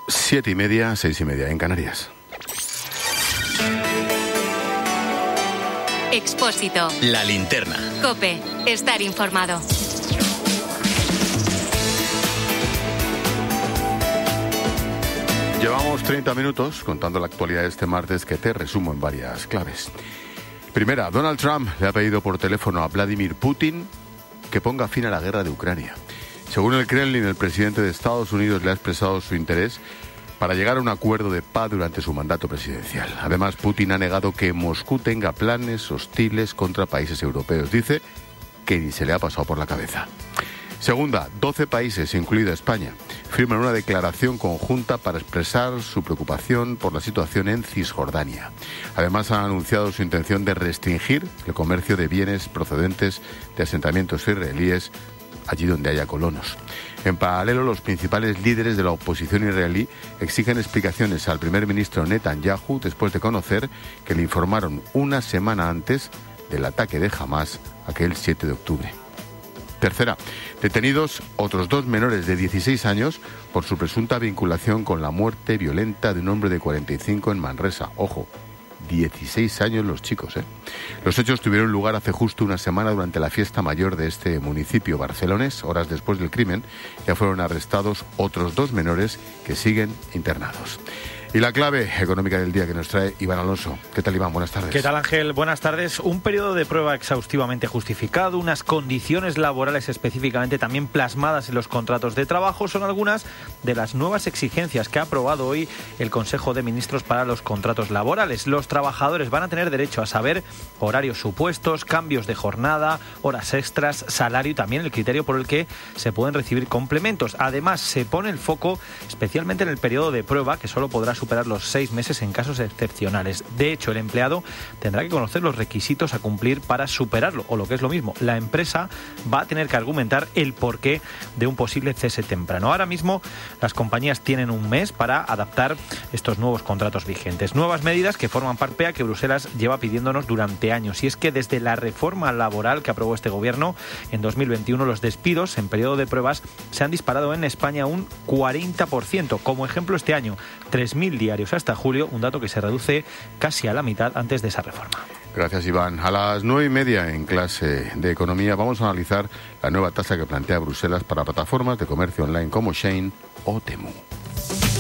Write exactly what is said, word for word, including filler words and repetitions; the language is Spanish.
Siete y media, seis y media en Canarias. Expósito. La linterna. COPE. Estar informado. Llevamos treinta minutos contando la actualidad de este martes, que te resumo en varias claves. Primera, Donald Trump le ha pedido por teléfono a Vladimir Putin que ponga fin a la guerra de Ucrania. Según el Kremlin, el presidente de Estados Unidos le ha expresado su interés para llegar a un acuerdo de paz durante su mandato presidencial. Además, Putin ha negado que Moscú tenga planes hostiles contra países europeos. Dice que ni se le ha pasado por la cabeza. Segunda, doce países, incluida España, firman una declaración conjunta para expresar su preocupación por la situación en Cisjordania. Además, han anunciado su intención de restringir el comercio de bienes procedentes de asentamientos israelíes allí donde haya colonos. En paralelo, los principales líderes de la oposición israelí exigen explicaciones al primer ministro Netanyahu después de conocer que le informaron una semana antes del ataque de Hamás aquel siete de octubre. Tercera, detenidos otros dos menores de dieciséis años por su presunta vinculación con la muerte violenta de un hombre de cuarenta y cinco en Manresa. Ojo, dieciséis años los chicos, ¿eh? Los hechos tuvieron lugar hace justo una semana durante la fiesta mayor de este municipio barcelonés. Horas después del crimen, ya fueron arrestados otros dos menores que siguen internados. Y la clave económica del día que nos trae Iván Alonso. ¿Qué tal, Iván? Buenas tardes. ¿Qué tal, Ángel? Buenas tardes. Un periodo de prueba exhaustivamente justificado, unas condiciones laborales específicamente también plasmadas en los contratos de trabajo son algunas de las nuevas exigencias que ha aprobado hoy el Consejo de Ministros para los contratos laborales. Los trabajadores van a tener derecho a saber horarios supuestos, cambios de jornada, horas extras, salario y también el criterio por el que se pueden recibir complementos. Además, se pone el foco especialmente en el periodo de prueba, que solo podrá superar los seis meses en casos excepcionales. De hecho, el empleado tendrá que conocer los requisitos a cumplir para superarlo, o lo que es lo mismo, la empresa va a tener que argumentar el porqué de un posible cese temprano. Ahora mismo, las compañías tienen un mes para adaptar estos nuevos contratos vigentes. Nuevas medidas que forman parte a que Bruselas lleva pidiéndonos durante años. Y es que desde la reforma laboral que aprobó este gobierno en dos mil veintiuno, los despidos en periodo de pruebas se han disparado en España un cuarenta por ciento. Como ejemplo, este año, tres mil diarios hasta julio, un dato que se reduce casi a la mitad antes de esa reforma. Gracias, Iván. A las nueve y media en clase de economía vamos a analizar la nueva tasa que plantea Bruselas para plataformas de comercio online como Shein o Temu.